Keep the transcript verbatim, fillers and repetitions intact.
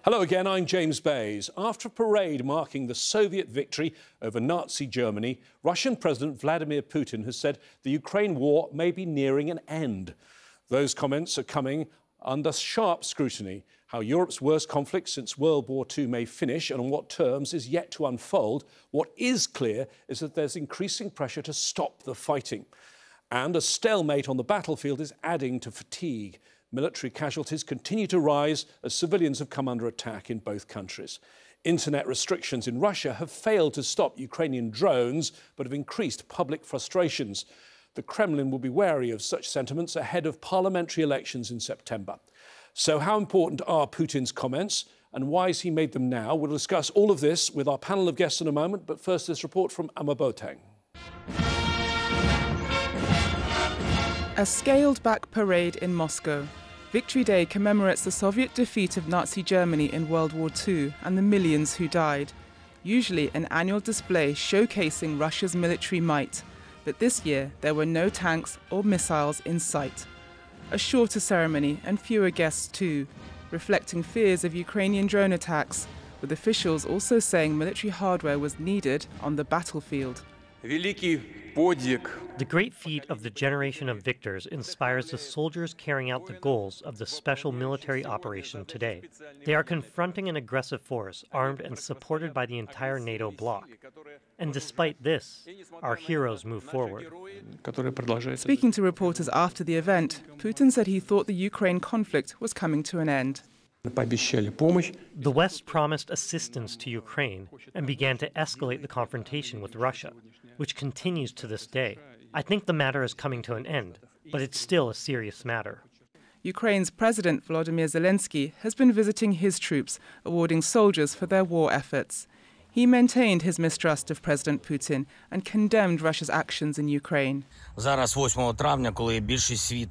Hello again, I'm James Bays. After a parade marking the Soviet victory over Nazi Germany, Russian President Vladimir Putin has said the Ukraine war may be nearing an end. Those comments are coming under sharp scrutiny. How Europe's worst conflict since World War Two may finish and on what terms is yet to unfold. What is clear is that there's increasing pressure to stop the fighting. And a stalemate on the battlefield is adding to fatigue. Military casualties continue to rise as civilians have come under attack in both countries. Internet restrictions in Russia have failed to stop Ukrainian drones, but have increased public frustrations. The Kremlin will be wary of such sentiments ahead of parliamentary elections in September. So how important are Putin's comments and why has he made them now? We'll discuss all of this with our panel of guests in a moment, but first this report from Amma Boateng. A scaled-back parade in Moscow. Victory Day commemorates the Soviet defeat of Nazi Germany in World War Two and the millions who died. Usually an annual display showcasing Russia's military might. But this year there were no tanks or missiles in sight. A shorter ceremony and fewer guests too, reflecting fears of Ukrainian drone attacks, with officials also saying military hardware was needed on the battlefield. The great feat of the generation of victors inspires the soldiers carrying out the goals of the special military operation today. They are confronting an aggressive force armed and supported by the entire NATO bloc. And despite this, our heroes move forward. Speaking to reporters after the event, Putin said he thought the Ukraine conflict was coming to an end. The West promised assistance to Ukraine and began to escalate the confrontation with Russia, which continues to this day. I think the matter is coming to an end, but it's still a serious matter. Ukraine's President Volodymyr Zelensky has been visiting his troops, awarding soldiers for their war efforts. He maintained his mistrust of President Putin and condemned Russia's actions in Ukraine.